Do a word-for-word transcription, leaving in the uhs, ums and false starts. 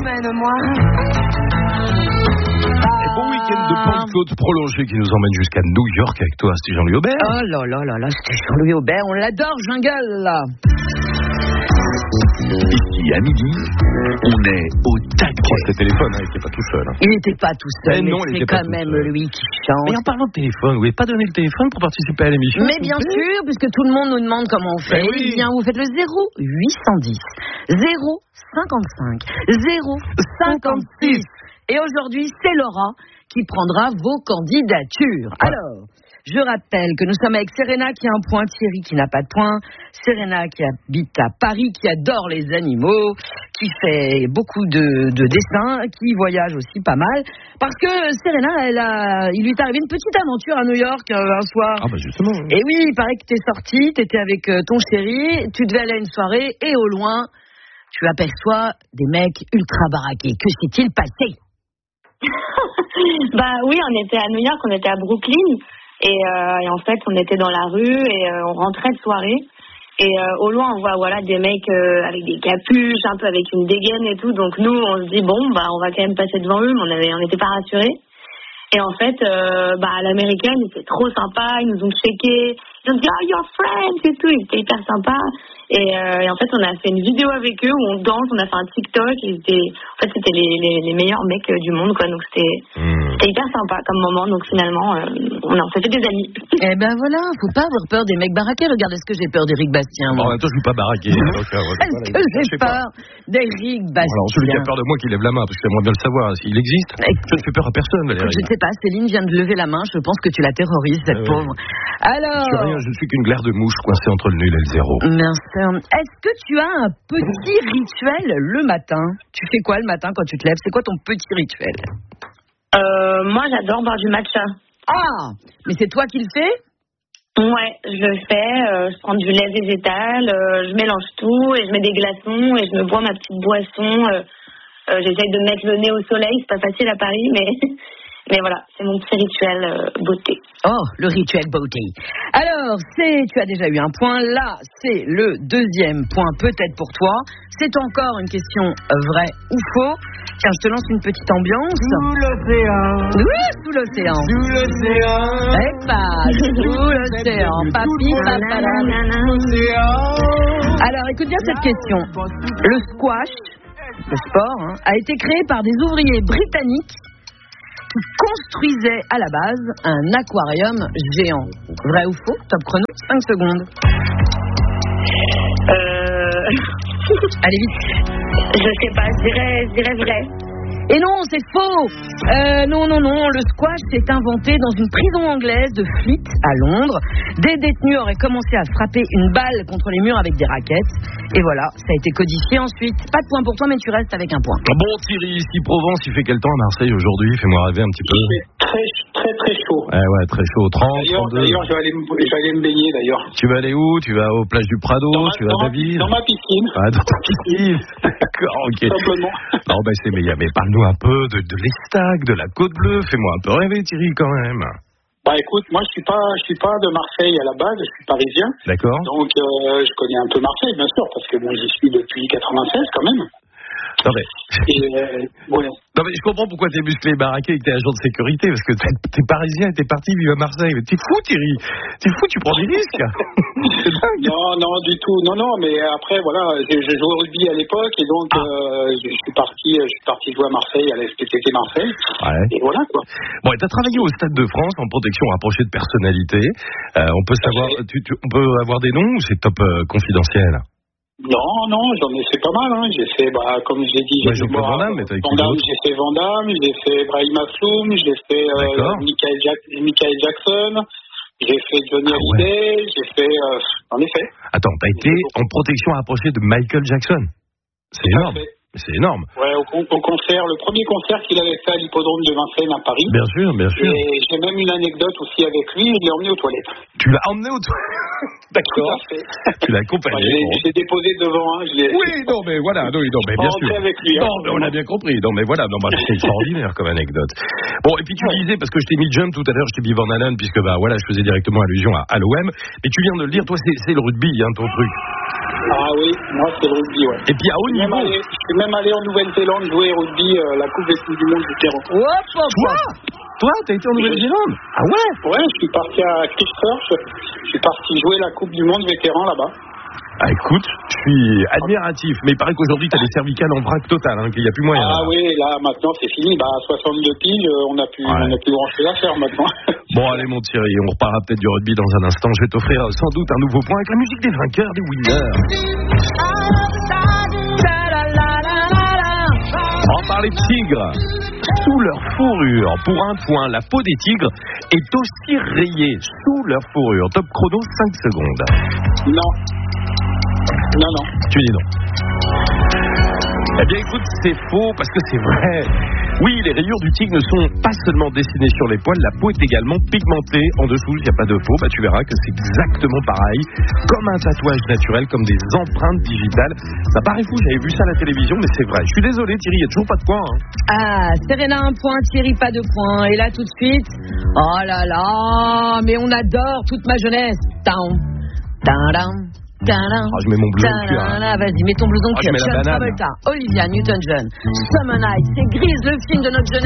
emmène-moi. Et bon week-end de Pentecôte prolongé qui nous emmène jusqu'à New York avec toi, c'est Jean-Louis Aubert. Oh là là là là, c'était Jean-Louis Aubert, on l'adore, Jungle. Ici à midi, on est au taquet. Oh, ce téléphone, hein, il n'était pas tout seul. Hein. Il n'était pas tout seul, mais, mais non, c'est il quand même seul. lui qui chante. Mais en parlant de téléphone, vous n'avez pas donné le téléphone pour participer à l'émission? Mais bien sûr, puisque tout le monde nous demande comment on fait, ben oui. eh bien vous faites le zéro huit cent dix zéro cinquante-cinq zéro cinquante-six. Et aujourd'hui, c'est Laura qui prendra vos candidatures. Ouais. Alors, je rappelle que nous sommes avec Serena qui a un point, Thierry qui n'a pas de point, Serena qui habite à Paris, qui adore les animaux, qui fait beaucoup de, de dessins, qui voyage aussi pas mal. Parce que Serena, elle a, il lui est arrivé une petite aventure à New York euh, un soir. Ah bah justement. Et oui, il paraît que t'es sorti, t'étais avec euh, ton chéri, tu devais aller à une soirée et au loin, tu aperçois des mecs ultra baraqués. Que s'est-il passé? Bah oui, on était à New York, on était à Brooklyn. Et, euh, et en fait, on était dans la rue et euh, on rentrait de soirée. Et euh, au loin, on voit voilà des mecs euh, avec des capuches, un peu avec une dégaine et tout. Donc nous, on se dit bon, bah on va quand même passer devant eux, mais on avait, on n'était pas rassurés. Et en fait, euh, bah à l'américaine, ils étaient trop sympas, ils nous ont checké, ils ont dit oh your friends et tout, ils étaient hyper sympas. Et, euh, et en fait, on a fait une vidéo avec eux où on danse, on a fait un TikTok. Ils étaient, en fait, c'était les, les, les meilleurs mecs du monde, quoi. Donc c'était, mmh. c'était hyper sympa comme moment. Donc finalement, euh, on a fait des amis. Eh ben voilà, faut pas avoir peur des mecs baraqués. Regarde, est-ce que j'ai peur d'Éric Bastien? Bon, en même temps, je suis pas baraqué. Donc, euh, ouais, est-ce que j'ai peur d'Éric Bastien? Alors, celui qui a peur de moi, qui lève la main, parce que j'aimerais bien le savoir. S'il existe, ça ne fait peur à personne, Valérie. Je ne sais pas, Céline vient de lever la main. Je pense que tu la terrorises, cette euh, pauvre. Alors. Je suis rien, je suis qu'une glaire de mouche coincée entre le nul et le zéro. Merci. Est-ce que tu as un petit rituel le matin? Tu fais quoi le matin quand tu te lèves? C'est quoi ton petit rituel? euh, Moi, j'adore boire du matcha. Ah, mais c'est toi qui le fais? Ouais, je le fais. Euh, je prends du lait végétal, euh, je mélange tout et je mets des glaçons et je me bois ma petite boisson. Euh, euh, j'essaye de mettre le nez au soleil, c'est pas facile à Paris, mais... Mais voilà, c'est mon petit rituel euh, beauté. Oh, le rituel beauté. Alors, c'est, tu as déjà eu un point. Là, c'est le deuxième point, peut-être pour toi. C'est encore une question vraie ou faux. Tiens, je te lance une petite ambiance. Sous l'océan. Oui, sous l'océan. Sous l'océan. Eh pas, sous l'océan. Papi, papa, alors, écoute bien cette question. Le squash, le sport, hein, a été créé par des ouvriers britanniques qui construisait à la base un aquarium géant. Vrai ou faux? Top chrono, cinq secondes. Euh... Allez vite. Je sais pas, je dirais, je dirais vrai. Et non, c'est faux. Euh, non, non, non, le squash s'est inventé dans une prison anglaise de Fleet à Londres. Des détenus auraient commencé à frapper une balle contre les murs avec des raquettes. Et voilà, ça a été codifié ensuite. Pas de point pour toi, mais tu restes avec un point. Bon, Thierry, ici Provence, il fait quel temps à Marseille aujourd'hui? Fais-moi rêver un petit peu. Il fait très, très, très chaud. Ouais, ouais, très chaud. trente, d'ailleurs, trente-deux. D'ailleurs, je vais aller me, je vais aller me baigner, d'ailleurs. Tu vas aller où? Tu vas aux plages du Prado? Dans ma, tu vas à Davide? Dans ma piscine. Ah, dans ta piscine. D'accord, ok. Simplement. Non, ben c'est meilleur. Mais parle-nous un peu de, de l'Estac, de la Côte Bleue. Fais-moi un peu rêver, Thierry, quand même. Bah écoute, moi je suis pas, je suis pas de Marseille à la base, je suis parisien. D'accord. Donc euh, je connais un peu Marseille, bien sûr, parce que bon, j'y suis depuis quatre-vingt-seize quand même. Non mais... Et, euh, ouais. non mais je comprends pourquoi t'es musclé et baraqué et que t'es agent de sécurité, parce que t'es, t'es parisien et t'es parti vivre à Marseille. Mais t'es fou, Thierry. T'es fou, tu prends des risques. C'est dingue. Non, non, du tout. Non, non, mais après, voilà, j'ai, j'ai joué au rugby à l'époque et donc ah. euh, je suis parti, je suis parti jouer à Marseille, à la S P T T Marseille. Ouais. Et voilà quoi. Bon, et t'as travaillé au Stade de France en protection rapprochée de personnalités. Euh, on peut savoir, tu, tu, on peut avoir des noms ou c'est top euh, confidentiel? Non, non, j'en ai fait pas mal. Hein. J'ai fait, bah, comme je l'ai dit, j'ai, ouais, fait Van Damme, mais Van Damme, j'ai fait Van Damme, j'ai fait Brahim Asloum, j'ai fait euh, Michael, Jack- Michael Jackson, j'ai fait Johnny ah, Hallyday, ouais. j'ai fait... Euh, en effet. Attends, t'as été en protection rapprochée de Michael Jackson? C'est Tout énorme. C'est énorme. Ouais, au, au concert, le premier concert qu'il avait fait à l'hippodrome de Vincennes à Paris. Bien sûr, bien sûr. Et j'ai même une anecdote aussi avec lui, je l'ai emmené aux toilettes. Tu l'as emmené aux toilettes? D'accord. Tu l'as accompagné. Enfin, je, l'ai, bon. je l'ai déposé devant. Hein, je l'ai... Oui, non, mais voilà, non, non mais bien sûr. Avec lui, non, hein, mais on a bien compris. Non, mais voilà, non, bah, c'est extraordinaire comme anecdote. Bon, et puis tu disais, parce que je t'ai mis Jump tout à l'heure, je t'ai mis Van Allen, puisque bah voilà, je faisais directement allusion à, à l'O M. Mais tu viens de le dire, toi, c'est, c'est le rugby, hein, ton truc. Ah oui, moi c'est le rugby, ouais. Et puis à haut Je suis même niveau. allé- je suis même allé en Nouvelle-Zélande jouer au rugby euh, la Coupe des Coupes du Monde du Terreau. Hop, hop, Toi hop. Toi, t'as été en Nouvelle-Zélande? Ah ouais? Ouais, je suis parti à Christchurch, je suis parti jouer la Coupe du Monde vétéran là-bas. Ah écoute, je suis admiratif, mais il paraît qu'aujourd'hui t'as des cervicales en vrac total, hein, qu'il n'y a plus moyen. Ah là. oui, là maintenant c'est fini, bah à soixante-deux piles, euh, on n'a plus, Ouais. on n'a plus grand chose à faire maintenant. Bon allez mon Thierry, on reparlera peut-être du rugby dans un instant. Je vais t'offrir euh, sans doute un nouveau point avec la musique des vainqueurs, des winners. On parle des tigres. Sous leur fourrure, pour un point, la peau des tigres est aussi rayée sous leur fourrure. Top chrono, cinq secondes. Non. Non, non. Tu dis non. Eh bien écoute, c'est faux parce que c'est vrai. Oui, les rayures du tigre ne sont pas seulement dessinées sur les poils, la peau est également pigmentée en dessous, il n'y a pas de faux. Bah, tu verras que c'est exactement pareil, comme un tatouage naturel, comme des empreintes digitales. Ça paraît fou, j'avais vu ça à la télévision, mais c'est vrai. Je suis désolé Thierry, il n'y a toujours pas de points. Hein. Ah, Serena un point, Thierry pas de points. Et là tout de suite, oh là là, mais on adore toute ma jeunesse. Down, down, down. Oh, je mets mon blouson de cuir. Hein. Vas-y, mets ton blouson de Oh, je cuir. mets la John banane. Travolta, Olivia Newton-John, Summer Night, c'est Grise, le film de notre jeunesse.